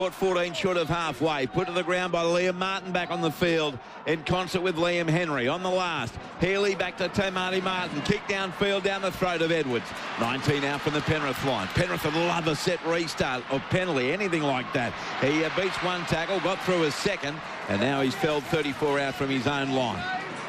14 short of halfway. Put to the ground by Liam Martin back on the field in concert with Liam Henry. On the last, Healy back to Tamati Martin. Kick downfield down the throat of Edwards. 19 out from the Penrith line. Penrith would love a set restart or penalty, anything like that. He beats one tackle, got through his second, and now he's felled 34 out from his own line.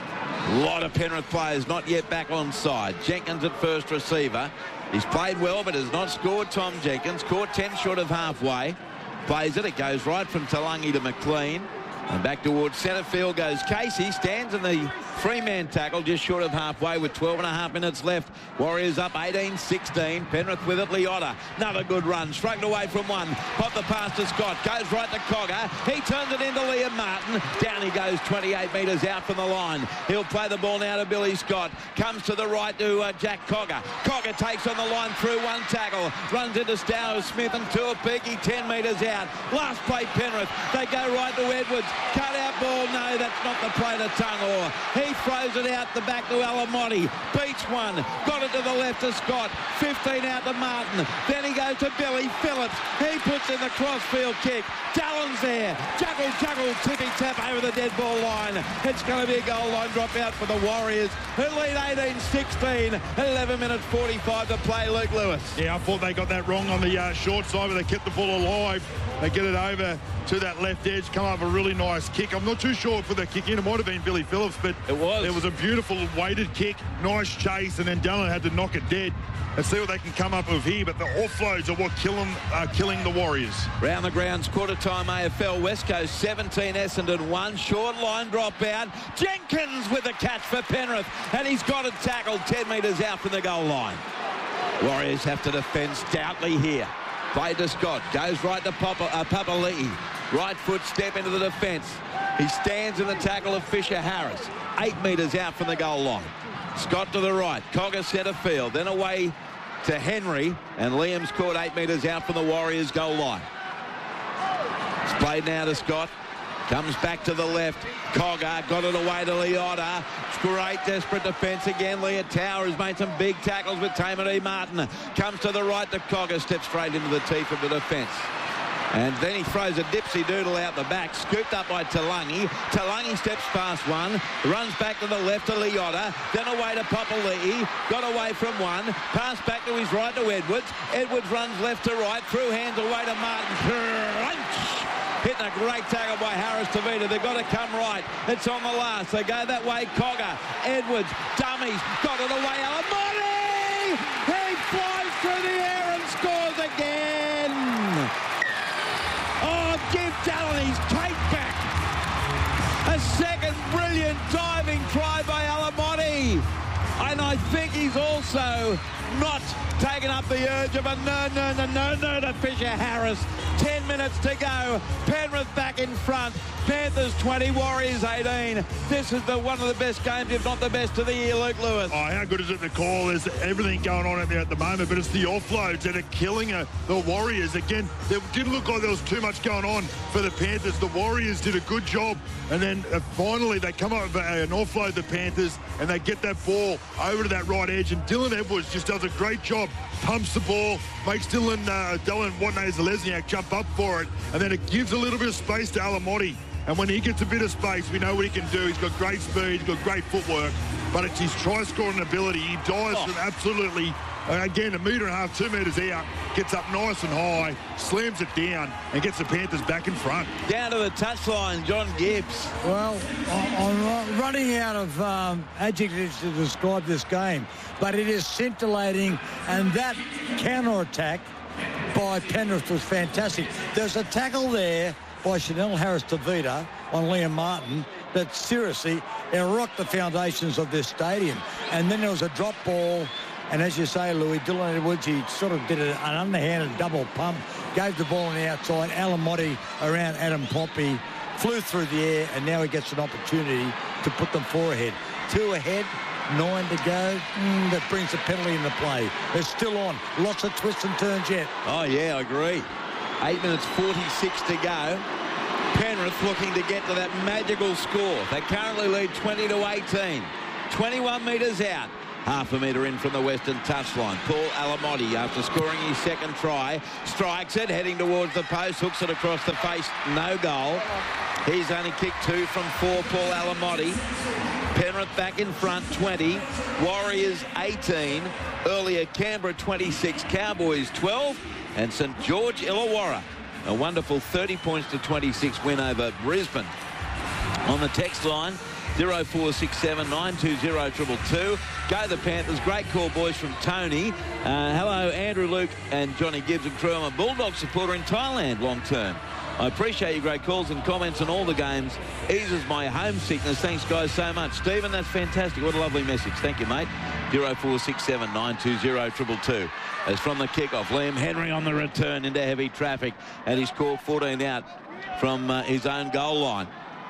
A lot of Penrith players not yet back on side. Jenkins at first receiver. He's played well but has not scored. Tom Jenkins caught 10 short of halfway. Plays it. It goes right from Talangi to McLean. And back towards centre field goes Casey. Stands in the three-man tackle just short of halfway with 12.5 minutes left. Warriors up 18-16. Penrith with it. Liotta. Another good run. Shrugged away from one. Pop the pass to Scott. Goes right to Cogger. He turns it into Liam Martin. Down he goes 28 metres out from the line. He'll play the ball now to Billy Scott. Comes to the right to Jack Cogger. Cogger takes on the line through one tackle. Runs into Stowers Smith and Tuapiki 10 metres out. Last play Penrith. They go right to Edwards. Cut out ball. No, that's not the play to Tungor. He throws it out the back to Alamotti. Beats one. Got it to the left to Scott. 15 out to Martin. Then he goes to Billy Phillips. He puts in the crossfield kick. Dallon's there. Juggle, tippy-tap over the dead ball line. It's going to be a goal line dropout for the Warriors, who lead 18-16. 11 minutes 45 to play. Luke Lewis. Yeah, I thought they got that wrong on the short side, but they kept the ball alive. They get it over to that left edge, come up a really nice kick. I'm not too sure for the kick in. It might have been Billy Phillips, but it was a beautiful weighted kick, nice chase, and then Dallon had to knock it dead. Let's see what they can come up with here, but the offloads are what killing the Warriors. Round the grounds, quarter time AFL. West Coast 17, Essendon 1. Short line dropout. Jenkins with the catch for Penrith, and he's got it tackled 10 metres out from the goal line. Warriors have to defend stoutly here. Play to Scott. Goes right to Papali'i. Right foot step into the defence. He stands in the tackle of Fisher Harris. 8 metres out from the goal line. Scott to the right. Cogger centre field. Then away to Henry. And Liam's caught 8 metres out from the Warriors goal line. It's played now to Scott. Comes back to the left. Cogger got it away to Liotta. Great desperate defence again. Leah Tower has made some big tackles with Tamati Martin. Comes to the right to Cogger. Steps straight into the teeth of the defence. And then he throws a dipsy-doodle out the back. Scooped up by Talangi. Talangi steps past one. Runs back to the left to Liotta. Then away to Papali'i. Got away from one. Pass back to his right to Edwards. Edwards runs left to right. Through hands away to Martin. Crunch! Hitting a great tackle by Harris Tavita. They've got to come right. It's on the last. They go that way. Cogger. Edwards. Dummies. Got it away. Alamotti! He flies through the air and scores again. Oh, give Dallon his take back. A second brilliant diving try by Alamotti. And I think he's also not taken up the urge of a no to Fisher Harris. 10 minutes to go. Penrith back in front. Panthers 20, Warriors 18. This is one of the best games, if not the best of the year, Luke Lewis. Oh, how good is it to call? There's everything going on out there at the moment, but it's the offloads that are killing the Warriors. Again, it didn't look like there was too much going on for the Panthers. The Warriors did a good job, and then finally they come up with an offload, the Panthers, and they get that ball over to that right edge, and Dylan Edwards just does a great job. Pumps the ball, makes Dylan Watney-Zelezniak jump up for it, and then it gives a little bit of space to Alamotti. And when he gets a bit of space, we know what he can do. He's got great speed, he's got great footwork, but it's his try-scoring ability. He dives from absolutely, again, 1.5 metres, 2 metres out, gets up nice and high, slams it down, and gets the Panthers back in front. Down to the touchline, John Gibbs. Well, I'm running out of adjectives to describe this game, but it is scintillating, and that counter-attack by Penrith was fantastic. There's a tackle there by Chanel Harris-Tavita on Liam Martin that seriously rocked the foundations of this stadium. And then there was a drop ball, and as you say, Louis, Dylan Edwards, he sort of did an underhanded double pump, gave the ball on the outside. Alamotti around Adam Pompey flew through the air, and now he gets an opportunity to put them 4 ahead. 2 ahead, 9 to go. That brings the penalty into play. They're still on. Lots of twists and turns yet. Oh, yeah, I agree. 8 minutes 46 to go. Penrith looking to get to that magical score. They currently lead 20 to 18. 21 metres out. half a metre in from the western touchline. Paul Alamotti, after scoring his second try, strikes it, heading towards the post, hooks it across the face, no goal. He's only kicked 2 from 4, Paul Alamotti. Penrith back in front, 20. Warriors 18. Earlier, Canberra 26, Cowboys 12. And St George Illawarra, a wonderful 30 points to 26 win over Brisbane. On the text line, 0467 920 222. Go the Panthers. Great call, boys, from Tony. Hello, Andrew, Luke and Johnny Gibbs and crew. I'm a Bulldog supporter in Thailand long term. I appreciate your great calls and comments on all the games. Eases my homesickness. Thanks, guys, so much. Stephen, that's fantastic. What a lovely message. Thank you, mate. 0467 920 222. As from the kickoff, Liam Henry on the return into heavy traffic, and he's caught 14 out from his own goal line.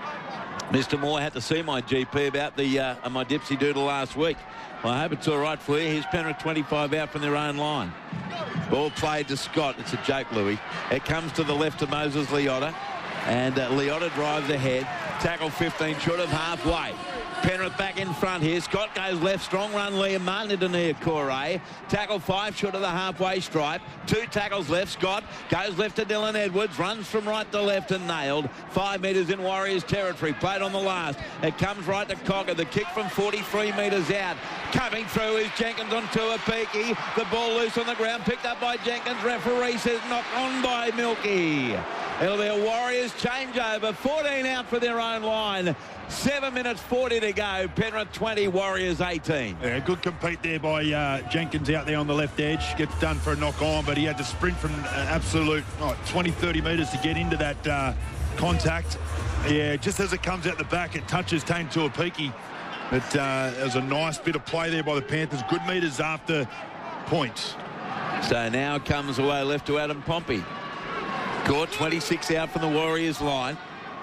Mr. Moore had to see my GP about the my dipsy doodle last week. Well, I hope it's all right for you. Here's Penrith 25 out from their own line. Ball played to Scott. It's a joke, Louis. It comes to the left of Moses Leota, and Leota drives ahead. Tackle 15 short of halfway. Penrith back in front here. Scott goes left. Strong run, Liam Martin into near Corey. Tackle 5 short of the halfway stripe. 2 tackles left. Scott goes left to Dylan Edwards. Runs from right to left and nailed. 5 metres in Warriors territory. Played on the last. It comes right to Cogger. The kick from 43 metres out. Coming through is Jenkins on Tuapiki. The ball loose on the ground. Picked up by Jenkins. Referee says knocked on by Milky. It'll be a Warriors changeover. 14 out for their own line. 7 minutes 40 to go. Penrith 20, Warriors 18. Yeah, good compete there by Jenkins out there on the left edge. Gets done for a knock on, but he had to sprint from absolute 20, 30 metres to get into that contact. Yeah, just as it comes out the back, it touches Tane Tuapiki. It was a nice bit of play there by the Panthers. Good metres after points. So now comes away left to Adam Pompey. Caught 26 out from the Warriors line.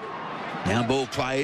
Now ball played.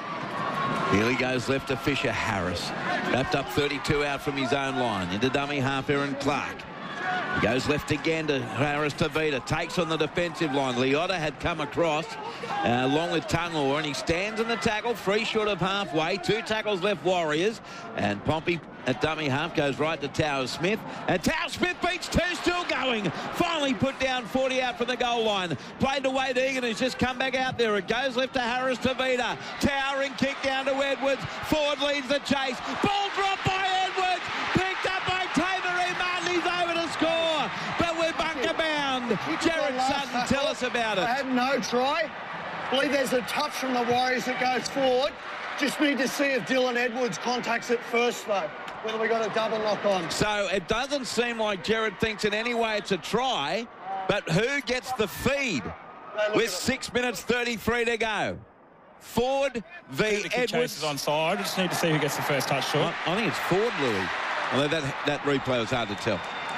Here he goes left to Fisher Harris. Wrapped up 32 out from his own line. Into dummy half Aaron Clark. He goes left again to Harris Tavita. Takes on the defensive line. Leota had come across along with Tungor, and he stands in the tackle. 3 short of halfway. 2 tackles left Warriors. And Pompey at dummy half goes right to Towers Smith. And Towers Smith beats 2, still going. Finally put down 40 out from the goal line. Played to Wade Egan, who's just come back out there. It goes left to Harris Tavita. Towering kick down to Edwards. Ford leads the chase. Ball dropped by Edwards. Picked up by Tamery Martin. He's over to score. But we're bunker bound. Jared Sutton, tell us about it. I had no try. I believe there's a touch from the Warriors that goes forward. Just need to see if Dylan Edwards contacts it first, though. Whether we got a double knock on. So it doesn't seem like Jared thinks in any way it's a try, but who gets the feed with 6 minutes 33 to go? Ford v. Edwards. Chase is onside. We just need to see who gets the first touch short. I think it's Ford, Louis. Although that replay was hard to tell.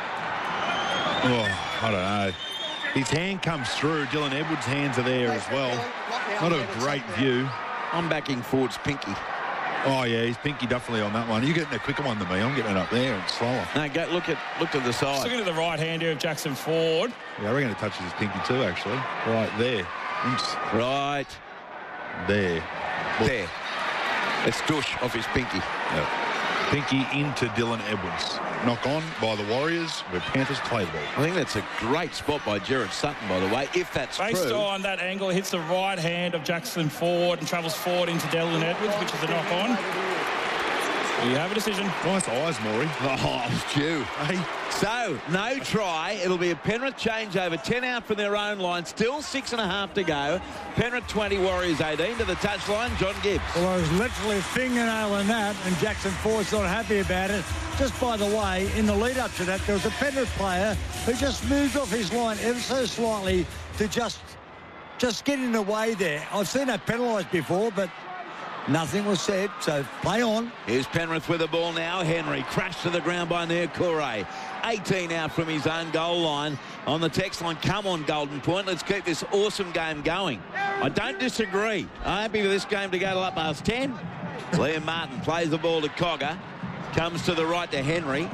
Oh, I don't know. His hand comes through. Dylan Edwards' hands are there as well. Not a great view. I'm backing Ford's pinky. Oh, yeah, he's pinky definitely on that one. You're getting a quicker one than me. I'm getting it up there and slower. No, go look to the side. Looking at the right hand here of Jackson Ford. Yeah, I reckon it touches his pinky too, actually. Right there. Oops. Right. There. Look. There. It's douche off his pinky. Yep. Pinky into Dylan Edwards. Knock on by the Warriors where Panthers play ball. I think that's a great spot by Jared Sutton, by the way, if that's Based true. on that angle, it hits the right hand of Jackson Ford and travels forward into Dylan Edwards, which is a knock on. You have a decision. Nice eyes, Maury. Oh, it's due. Hey. So, no try. It'll be a Penrith changeover. 10 out from their own line. Still 6.5 to go. Penrith 20, Warriors 18. To the touchline, John Gibbs. Well, I was literally fingernailing that, and Jackson Ford's not happy about it. Just by the way, in the lead-up to that, there was a Penrith player who just moved off his line ever so slightly to just get in the way there. I've seen that penalised before, but nothing was said, so play on. Here's Penrith with the ball now. Henry crashed to the ground by Nir Kure. 18 out from his own goal line. On the text line, come on, Golden Point. Let's keep this awesome game going. I don't disagree. I'm happy for this game to go to up past 10. Liam Martin plays the ball to Cogger. Comes to the right to Henry.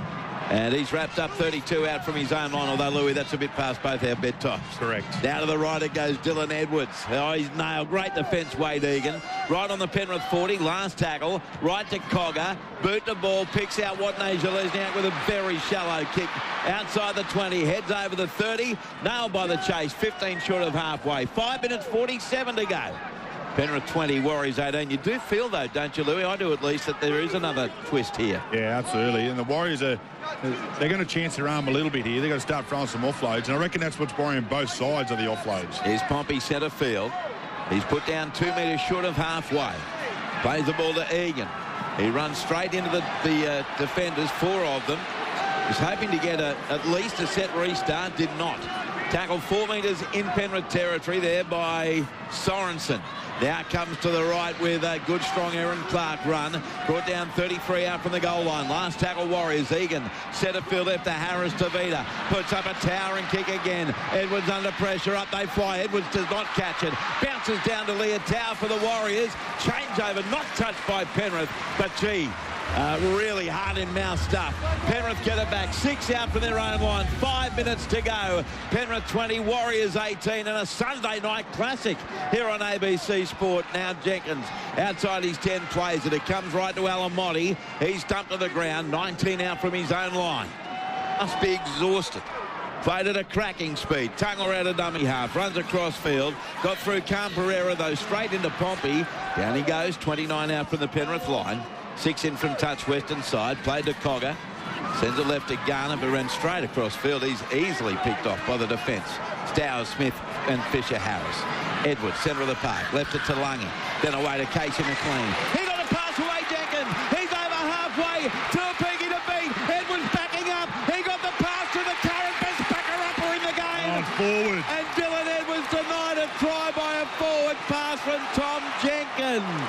And he's wrapped up 32 out from his own line, although, Louis, that's a bit past both our bedtimes. Correct. Down to the right it goes Dylan Edwards. Oh, he's nailed. Great defence, Wade Egan. Right on the Penrith 40, last tackle. Right to Cogger. Boot the ball, picks out Watney Zelezniak with a very shallow kick. Outside the 20, heads over the 30. Nailed by the chase, 15 short of halfway. 5 minutes 47 to go. Penrith 20, Warriors 18. You do feel, though, don't you, Louis? I do at least, that there is another twist here. Yeah, absolutely. And the Warriors they're going to chance their arm a little bit here. They've got to start throwing some offloads. And I reckon that's what's worrying both sides of the offloads. Here's Pompey centre field. He's put down 2 metres short of halfway. Plays the ball to Egan. He runs straight into the defenders, 4 of them. Was hoping to get at least a set restart, did not. Tackled 4 metres in Penrith territory there by Sorensen. Now comes to the right with a good, strong Aaron Clark run. Brought down 33 out from the goal line. Last tackle, Warriors. Egan, centre field left to Harris Tavita. Puts up a towering kick again. Edwards under pressure. Up they fly. Edwards does not catch it. Bounces down to Leotau for the Warriors. Changeover, not touched by Penrith. But, gee, really hard-in-mouth stuff. Penrith get it back. 6 out from their own line. 5 minutes to go. Penrith 20, Warriors 18, and a Sunday night classic here on ABC Sport. Now Jenkins outside his 10 plays it. It comes right to Alamotti. He's dumped to the ground. 19 out from his own line. Must be exhausted. Played at a cracking speed. Tungler out of dummy half. Runs across field. Got through Cam Pereira, though, straight into Pompey. Down he goes. 29 out from the Penrith line. 6 in from touch western side. Played to Cogger. Sends it left to Garner, but ran straight across field. He's easily picked off by the defence. Stowers, Smith and Fisher Harris. Edwards, centre of the park. Left it to Lungy. Then away to Casey McLean. He got a pass away, Jenkins. He's over halfway. Tuapiki to beat. Edwards backing up. He got the pass to the current best backer-upper in the game. On forward. And Dylan Edwards denied a try by a forward pass from Tom Jenkins.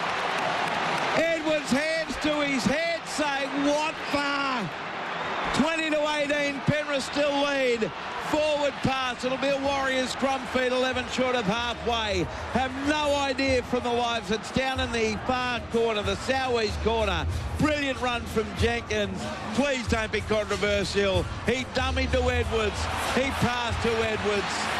Edwards hands to his head saying, what for? 20 to 18, Penrith still lead. Forward pass, it'll be a Warriors scrum feed, 11 short of halfway. Have no idea from the lives. It's down in the far corner, the southeast corner. Brilliant run from Jenkins. Please don't be controversial. He dummied to Edwards. He passed to Edwards.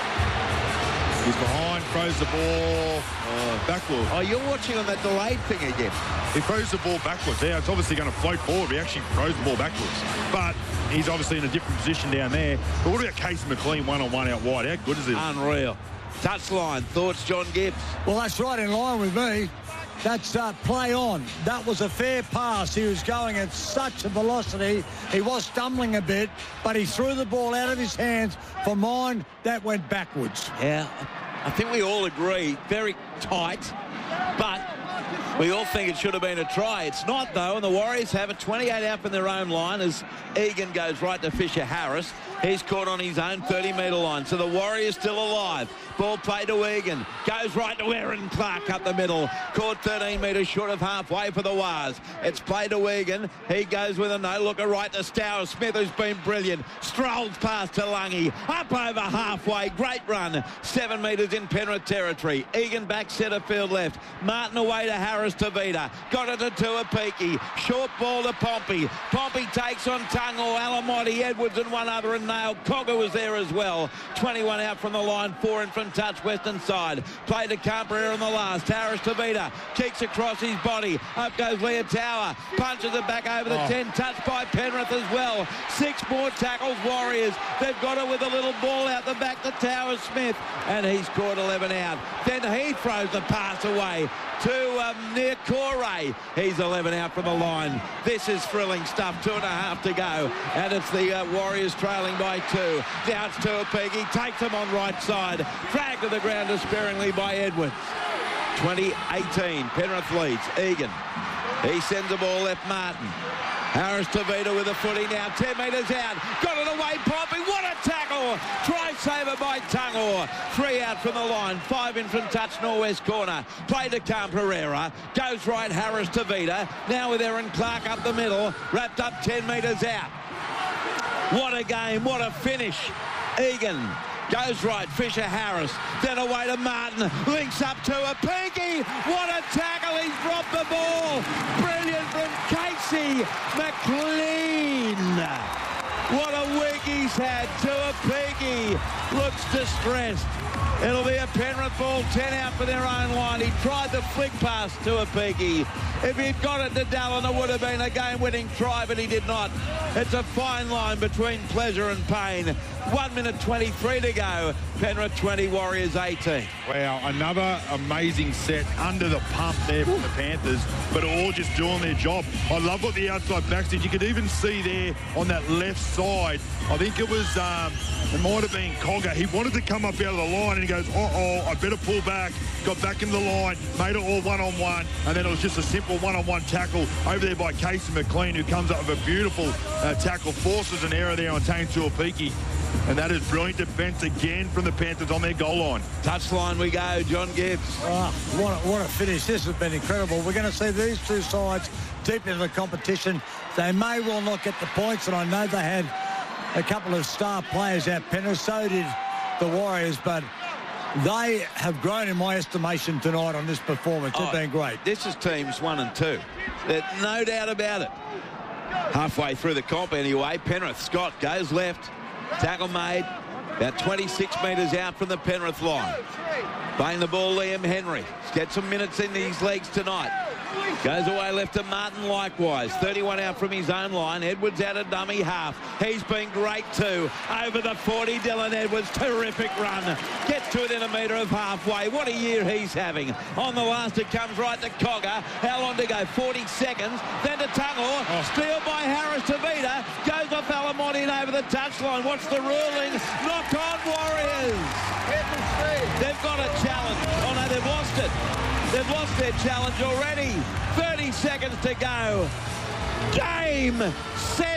He's behind, throws the ball backwards. Oh, you're watching on that delayed thing again. He throws the ball backwards. Yeah, it's obviously going to float forward. He actually throws the ball backwards. But he's obviously in a different position down there. But what about Casey McLean one-on-one out wide? How good is this? Unreal. Touchline. Thoughts, John Gibbs? Well, that's right in line with me. That's play on. That was a fair pass. He was going at such a velocity. He was stumbling a bit, but he threw the ball out of his hands. For mine, that went backwards. Yeah, I think we all agree. Very tight, but we all think it should have been a try. It's not, though, and the Warriors have it 28 out from their own line as Egan goes right to Fisher Harris. He's caught on his own 30-metre line, so the Warriors still alive. Ball played to Egan. Goes right to Aaron Clark up the middle. Caught 13 metres short of halfway for the Wars. It's played to Egan. He goes with a no-looker right to Stowers. Smith, who's been brilliant. Strolls past to Lungy. Up over halfway. Great run. 7 metres in Penrith territory. Egan back centre field left. Martin away to Harris Tavita. Got it to Tuapiki. Short ball to Pompey. Pompey takes on Tungle, Alamotti, Edwards and one other and nailed. Cogger was there as well. 21 out from the line. 4 in from touch western side. Play to Camperera on the last. Harris Tavita kicks across his body. Up goes Leotau. Punches it back over the 10. Touched by Penrith as well. 6 more tackles, Warriors. They've got it with a little ball out the back to Towers Smith. And he's caught 11 out. Then he throws the pass away to near Corey. He's 11 out from the line. This is thrilling stuff. 2.5 to go. And it's the Warriors trailing by 2. Now it's Tuapiki. Takes him on right side. Dragged to the ground despairingly by Edwards. 20-18. Penrith leads. Egan. He sends the ball left Martin. Harris Tavita with a footy now. 10 metres out. Got it away, Pompey. What a tackle. Try saver by Tungor. 3 out from the line. 5 in from touch northwest corner. Play to Cam Pereira. Goes right Harris Tavita. Now with Aaron Clark up the middle. Wrapped up 10 metres out. What a game. What a finish. Egan. Goes right, Fisher Harris, then away to Martin, links up to a Pinky. What a tackle, he's dropped the ball. Brilliant from Casey Jesse McLean. What a week he's had. Tuapiki looks distressed. It'll be a Penrith ball, 10 out for their own line. He tried the flick pass to Tuapiki. If he'd got it to Dallin, it would have been a game-winning try, but he did not. It's a fine line between pleasure and pain. 1 minute 23 to go. Penrith 20, Warriors 18. Wow, another amazing set under the pump there from the Panthers, but all just doing their job. I love what the outside backs did. You could even see there on that left side, I think it was, it might have been Cogger. He wanted to come up out of the line and he goes, uh-oh, I better pull back. Got back in the line, made it all one-on-one, and then it was just a simple one-on-one tackle over there by Casey McLean, who comes up with a beautiful tackle, forces an error there on Tane Tuapiki. And that is brilliant defence again from the Panthers on their goal line. Touchline we go, John Gibbs. Oh, what a finish. This has been incredible. We're going to see these two sides deep into the competition. They may well not get the points, and I know they had a couple of star players out Penrith. So did the Warriors, but they have grown in my estimation tonight on this performance. They've been great. This is teams 1 and 2. There's no doubt about it. Halfway through the comp anyway, Penrith. Scott goes left. Tackle made. About 26 metres out from the Penrith line. Playing the ball, Liam Henry. Gets some minutes in his legs tonight. Goes away left to Martin likewise. 31 out from his own line. Edwards out of dummy half. He's been great too. Over the 40, Dylan Edwards. Terrific run. Gets to it in a metre of halfway. What a year he's having. On the last, it comes right to Cogger. How long to go? 40 seconds. Then to Tungor. Steal by Harris Tavita. Goes off Alamotti and over the touchline. What's the ruling? Knock on Warriors. They've got a challenge. Oh no, they've lost it. They've lost their challenge already. 30 seconds to go. Game, set,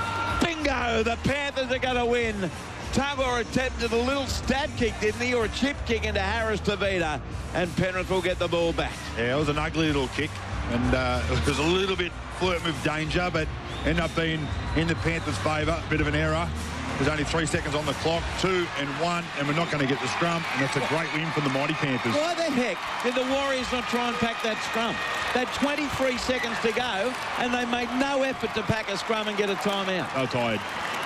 bingo. The Panthers are going to win. Tungor attempted a little stab kick, didn't he? Or a chip kick into Harris Tavita. And Penrith will get the ball back. Yeah, it was an ugly little kick. And it was a little bit flirting with danger, but ended up being in the Panthers' favour. A bit of an error. There's only 3 seconds on the clock, 2 and 1, and we're not going to get the scrum, and that's a great win from the Mighty Panthers. Why the heck did the Warriors not try and pack that scrum? They had 23 seconds to go, and they made no effort to pack a scrum and get a timeout. They were tired.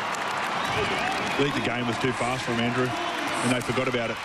I think the game was too fast for them, Andrew, and they forgot about it.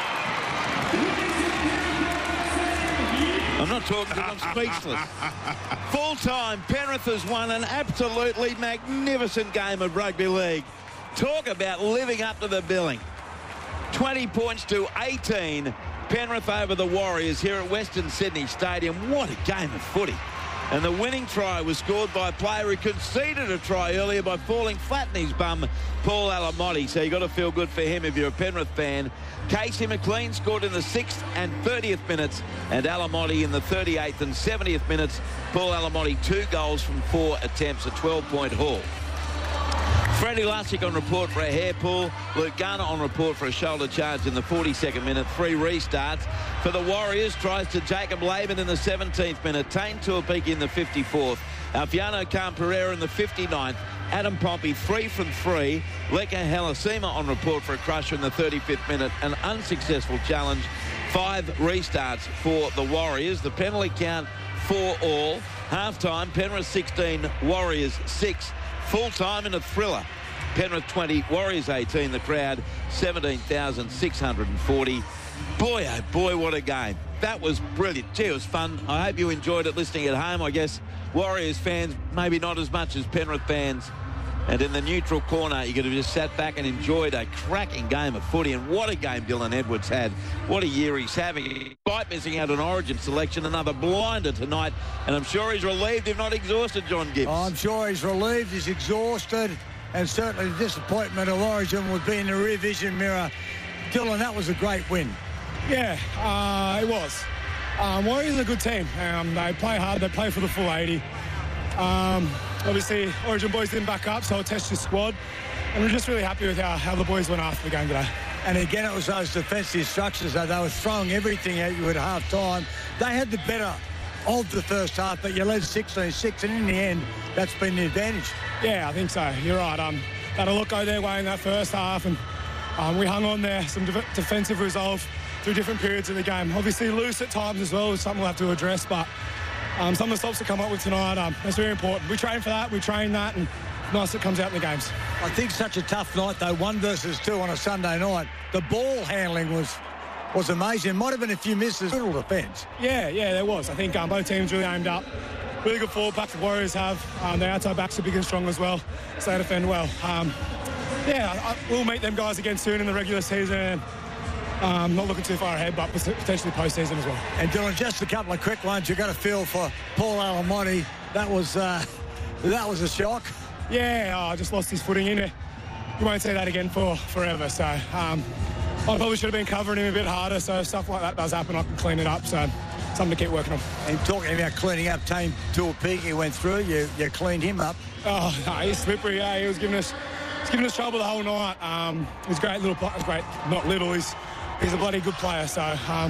I'm not talking because I'm speechless. Full time, Penrith has won an absolutely magnificent game of rugby league. Talk about living up to the billing. 20 points to 18. Penrith over the Warriors here at Western Sydney Stadium. What a game of footy. And the winning try was scored by a player who conceded a try earlier by falling flat in his bum, Paul Alamotti. So you've got to feel good for him if you're a Penrith fan. Casey McLean scored in the 6th and 30th minutes, and Alamotti in the 38th and 70th minutes. Paul Alamotti 2 goals from 4 attempts, a 12-point haul. Freddie Lussick on report for a hair pull. Luke Garner on report for a shoulder charge in the 42nd minute. 3 restarts. For the Warriors, tries to Jacob Laban in the 17th minute. Tane Tuapiki in the 54th. Alfiano Khan-Pereira in the 59th. Adam Pompey 3 from 3. Leka Helasima on report for a crusher in the 35th minute. An unsuccessful challenge. 5 restarts for the Warriors. The penalty count 4 all. Half-time, Penrith 16, Warriors 6. Full-time in a thriller. Penrith 20, Warriors 18. The crowd 17,640. Boy, oh boy, what a game. That was brilliant. Gee, it was fun. I hope you enjoyed it listening at home. I guess Warriors fans, maybe not as much as Penrith fans. And in the neutral corner, you could have just sat back and enjoyed a cracking game of footy. And what a game Dylan Edwards had. What a year he's having. Despite missing out on Origin selection, another blinder tonight. And I'm sure he's relieved, if not exhausted, John Gibbs. I'm sure he's relieved, he's exhausted. And certainly the disappointment of Origin would be in the rear vision mirror. Dylan, that was a great win. Yeah, it was. Warriors are a good team. They play hard, they play for the full 80. Obviously, Origin boys didn't back up, so I'll test your squad. And we're just really happy with how the boys went after the game today. And again, it was those defensive structures. They were throwing everything at you at half-time. They had the better of the first half, but you led 16-6, and in the end, that's been the advantage. Yeah, I think so. You're right. Had a lot go their way in that first half, and we hung on there, some defensive resolve through different periods of the game. Obviously, loose at times as well is something we'll have to address, but some of the stops to come up with tonight, that's very important. We train for that, we train that, and nice it comes out in the games. I think such a tough night, though, 1 versus 2 on a Sunday night. The ball handling was amazing. Might have been a few misses. Brutal defence. Yeah, there was. I think both teams really aimed up. Really good forward pack the Warriors have. Their outside backs are big and strong as well, so they defend well. We'll meet them guys again soon in the regular season. Not looking too far ahead, but potentially postseason as well. And Dylan, just a couple of quick ones. You've got to feel for Paul Alamonte. That was a shock. Yeah, I just lost his footing in it. You won't see that again for forever. So I probably should have been covering him a bit harder. So if stuff like that does happen, I can clean it up. So something to keep working on. And talking about cleaning up, Tane Tuapiki went through. You cleaned him up. Oh, no, he's slippery. Yeah, he was giving us trouble the whole night. He's a great little player. Great, not little. He's a bloody good player. So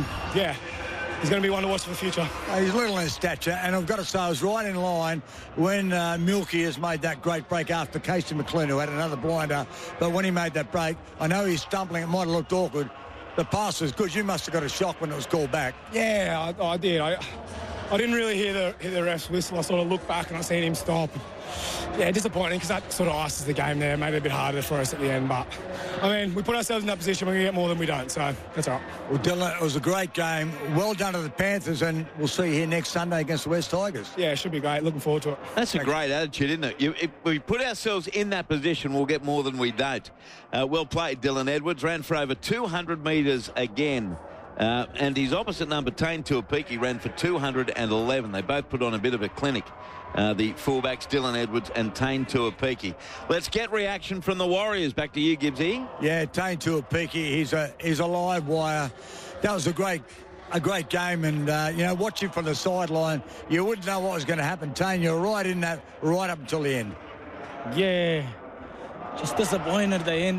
he's going to be one to watch for the future. He's little in stature, and I've got to say, I was right in line when Milky has made that great break after Casey McLean, who had another blinder. But when he made that break, I know he's stumbling. It might have looked awkward. The pass was good. You must have got a shock when it was called back. Yeah, I did. I didn't really hear the ref's whistle. I sort of looked back and I seen him stop. Yeah, disappointing because that sort of ices the game there. Made it a bit harder for us at the end. But, I mean, we put ourselves in that position. We're going to get more than we don't. So, that's all right. Well, Dylan, it was a great game. Well done to the Panthers, and we'll see you here next Sunday against the West Tigers. Yeah, it should be great. Looking forward to it. That's a great attitude, isn't it? If we put ourselves in that position, we'll get more than we don't. Well played, Dylan Edwards. Ran for over 200 metres again. And his opposite number, Tane Tuapiki, ran for 211. They both put on a bit of a clinic. The fullbacks, Dylan Edwards and Tane Tuapiki. Let's get reaction from the Warriors. Back to you, Gibbsy. Yeah, Tane Tuapiki, he's a live wire. That was a great game, and watching from the sideline, you wouldn't know what was going to happen. Tane, you're right in that right up until the end. Yeah, just disappointed at the end.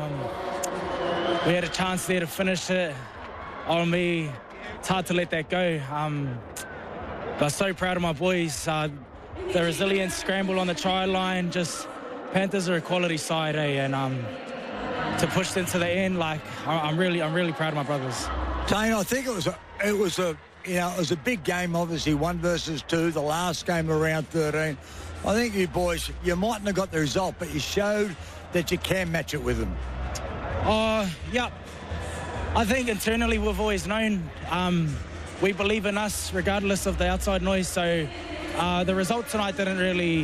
We had a chance there to finish it. On me, it's hard to let that go. But so proud of my boys. The resilience, scramble on the try line. Just Panthers are a quality side, and to push them to the end, I'm really proud of my brothers. Tane, I think it was a big game. Obviously, 1 versus 2. The last game around 13. I think you boys, you mightn't have got the result, but you showed that you can match it with them. Yeah. I think internally we've always known we believe in us regardless of the outside noise. So the result tonight didn't really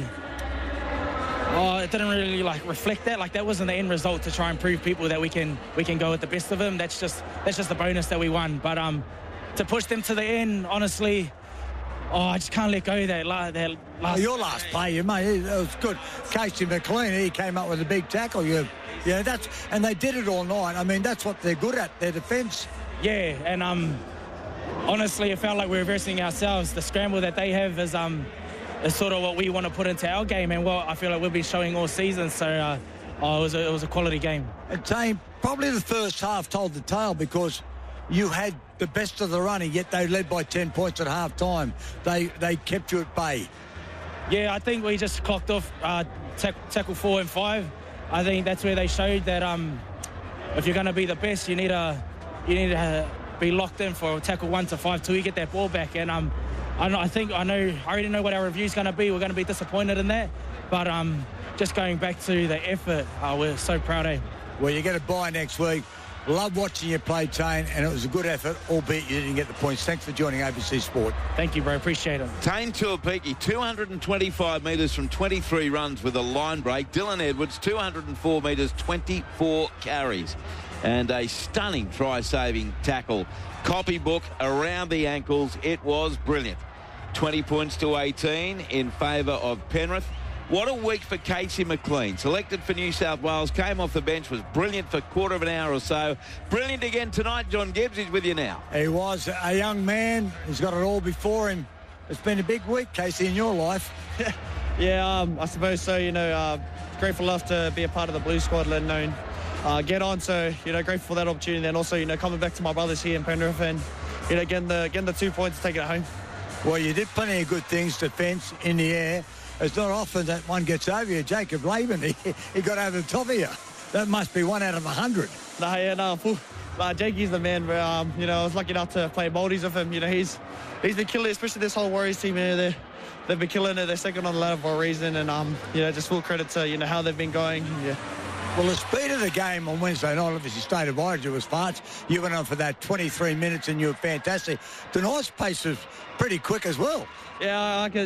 reflect that. That wasn't the end result to try and prove people that we can go with the best of them. That's just a bonus that we won. But to push them to the end, honestly, I just can't let go of that last. Your last play, mate, it was good. Casey McLean, he came up with a big tackle. Yeah, and they did it all night. I mean, that's what they're good at, their defence. Yeah, and honestly, it felt like we're reversing ourselves. The scramble that they have is sort of what we want to put into our game, and what I feel like we've been showing all season. So it was a quality game. And Tane, probably the first half told the tale because you had the best of the running, yet they led by 10 points at half time. They kept you at bay. Yeah, I think we just clocked off tackle 4 and 5. I think that's where they showed that if you're going to be the best, you need to be locked in for tackle 1 to 5 till you get that ball back. And I already know what our review's going to be. We're going to be disappointed in that, but just going back to the effort, we're so proud of. Well, you get a bye next week. Love watching you play, Tane, and it was a good effort, albeit you didn't get the points. Thanks for joining ABC Sport. Thank you, bro. Appreciate it. Tane Tuapiki, 225 metres from 23 runs with a line break. Dylan Edwards, 204 metres, 24 carries. And a stunning try-saving tackle. Copybook around the ankles. It was brilliant. 20 points to 18 in favour of Penrith. What a week for Casey McLean. Selected for New South Wales, came off the bench, was brilliant for a quarter of an hour or so. Brilliant again tonight. John Gibbs is with you now. He was a young man. He's got it all before him. It's been a big week, Casey, in your life. Yeah, I suppose so. Grateful enough to be a part of the Blue Squad, let alone get on. So, grateful for that opportunity. And also, coming back to my brothers here in Penrith and, getting the 2 points to take it home. Well, you did plenty of good things, defence, in the air. It's not often that one gets over you. Jacob Laban, he got over the top of you. That must be 1 out of 100. No, Jakey's the man. You know, I was lucky enough to play Maldives with him. You know, he's been killing it, especially this whole Warriors team. You know, they've been killing it. They're second on the ladder for a reason, and you know, just full credit to how they've been going. Yeah. Well, the speed of the game on Wednesday night, obviously State of Origin was fast. You went on for that 23 minutes and you were fantastic. Tonight's pace was pretty quick as well. Yeah,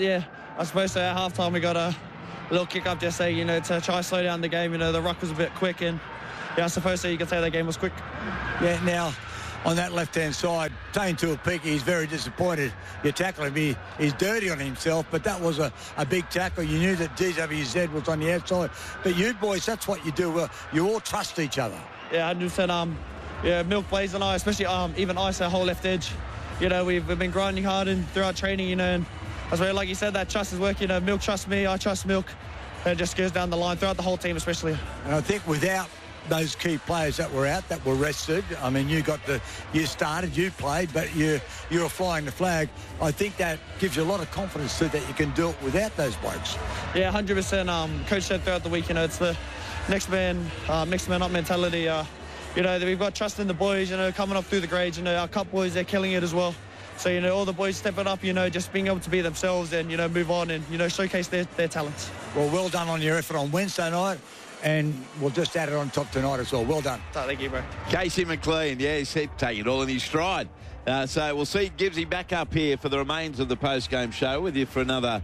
I suppose so. At halftime we got a little kick up just say, to try to slow down the game. The ruck was a bit quick, and I suppose so you could say the game was quick. Yeah, now on that left-hand side, Tane Tuapiki, he's very disappointed. You tackle him, he's dirty on himself, but that was a big tackle. You knew that DWZ was on the outside. But you boys, that's what you do. You all trust each other. Yeah, 100%. Milk, Blaze and I, especially even Ice, our whole left edge. We've been grinding hard and throughout training, and as well, like you said, that trust is working. Milk trusts me, I trust Milk. And it just goes down the line throughout the whole team, especially. And I think without those key players that were out, that were rested, I mean, you started, you played, but you were flying the flag. I think that gives you a lot of confidence too that you can do it without those blokes. Yeah, 100%. Coach said throughout the week, it's the next man up mentality. We've got trust in the boys, coming up through the grades. Our cup boys, they're killing it as well. So, all the boys stepping up, just being able to be themselves and, move on and, showcase their talents. Well done on your effort on Wednesday night. And we'll just add it on top tonight as well. Well done. Thank you, bro. Casey McLean, yeah, he's taking it all in his stride. So we'll see Gibbsy back up here for the remains of the post-game show with you for another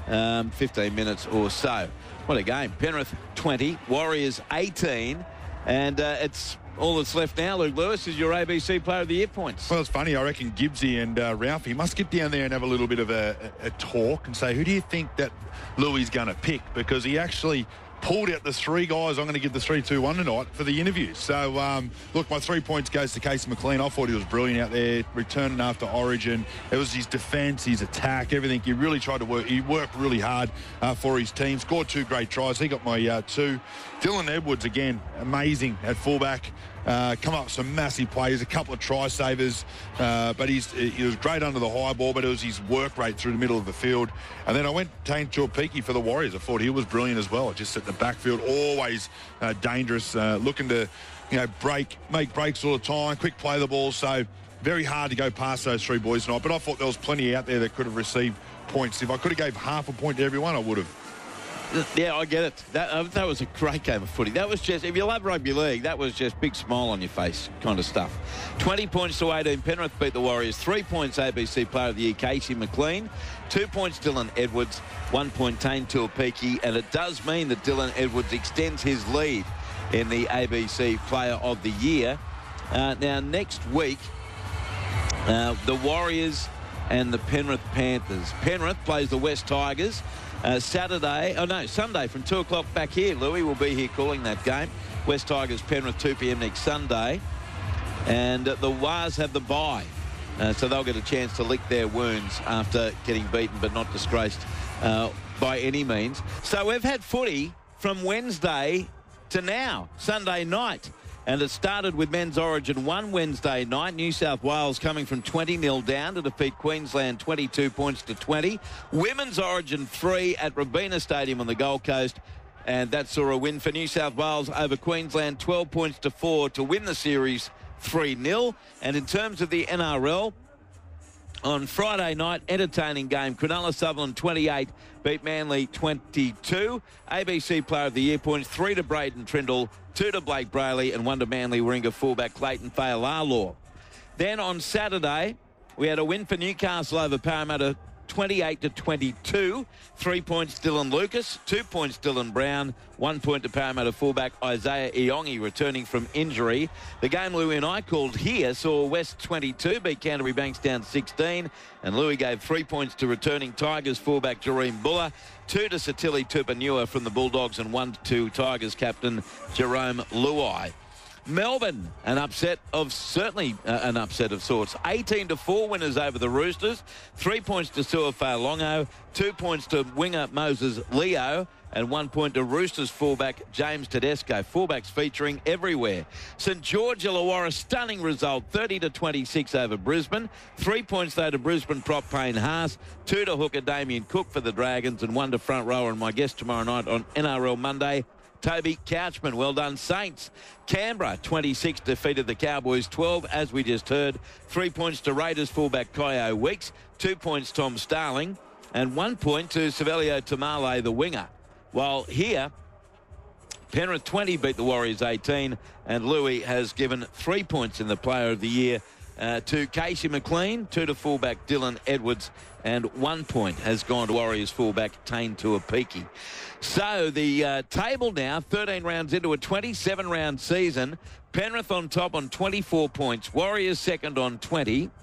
15 minutes or so. What a game. Penrith 20, Warriors 18. And it's all that's left now, Luke Lewis, is your ABC Player of the Year points. Well, it's funny. I reckon Gibbsy and Ralphie must get down there and have a little bit of a talk and say, who do you think that Louis is going to pick? Because he actually pulled out the three guys I'm going to give the 3-2-1 tonight for the interview. So, look, my 3 points goes to Casey McLean. I thought he was brilliant out there, returning after Origin. It was his defence, his attack, everything. He really tried to work. He worked really hard for his team. Scored 2 great tries. He got my 2. Dylan Edwards, again, amazing at fullback. Come up with some massive plays, a couple of try savers, but he was great under the high ball, but it was his work rate through the middle of the field. And then I went Tane Tuapiki for the Warriors. I thought he was brilliant as well, just at the backfield, always dangerous, looking to make breaks all the time, quick play the ball. So very hard to go past those 3 boys tonight, but I thought there was plenty out there that could have received points. If I could have gave half a point to everyone, I would have. Yeah, I get it. That was a great game of footy. That was just, if you love rugby league, that was just big smile on your face kind of stuff. 20 points to 18. Penrith beat the Warriors. 3 points ABC Player of the Year, Casey McLean. 2 points Dylan Edwards. 1 point Tane Tuapiki. And it does mean that Dylan Edwards extends his lead in the ABC Player of the Year. Now, next week, the Warriors and the Penrith Panthers. Penrith plays the West Tigers. Sunday from 2 o'clock back here. Louis will be here calling that game. West Tigers, Penrith, 2 p.m. next Sunday. And the Wars have the bye. So they'll get a chance to lick their wounds after getting beaten but not disgraced by any means. So we've had footy from Wednesday to now, Sunday night. And it started with Men's Origin 1 Wednesday night. New South Wales coming from 20-0 down to defeat Queensland 22 points to 20. Women's Origin 3 at Robina Stadium on the Gold Coast. And that saw a win for New South Wales over Queensland 12 points to 4 to win the series 3-0. And in terms of the NRL, on Friday night, entertaining game. Cronulla Sutherland 28, beat Manly 22. ABC Player of the Year points, 3 to Braden Trindle, 2 to Blake Brayley, and 1 to Manly Warringah fullback Clayton Fa'alalo. Then on Saturday, we had a win for Newcastle over Parramatta 28 to 22. 3 points Dylan Lucas, 2 points Dylan Brown, 1 point to Parramatta fullback Isaiah Iongi returning from injury. The game Louis and I called here saw West 22 beat Canterbury Bankstown 16, and Louis gave 3 points to returning Tigers fullback Jareem Buller, 2 to Satili Tupanua from the Bulldogs, and 1 to Tigers captain Jerome Luai. Melbourne, an upset of sorts. 18-4 winners over the Roosters. 3 points to Suafa'alongo, 2 points to winger Moses Leo, and 1 point to Roosters fullback James Tedesco. Fullbacks featuring everywhere. St George Illawarra, stunning result, 30-26 over Brisbane. 3 points though to Brisbane prop Payne Haas, 2 to hooker Damien Cook for the Dragons, and 1 to front rower and my guest tomorrow night on NRL Monday, Toby Couchman. Well done, Saints. Canberra, 26, defeated the Cowboys 12, as we just heard. 3 points to Raiders fullback Kyo Weeks, 2 points Tom Starling, and 1 point to Savelio Tamale, the winger. While here, Penrith 20 beat the Warriors 18, and Louis has given 3 points in the Player of the Year to Casey McLean, 2 to fullback Dylan Edwards, and 1 point has gone to Warriors fullback Tane Tuapiki. So the table now, 13 rounds into a 27-round season. Penrith on top on 24 points. Warriors second on 20.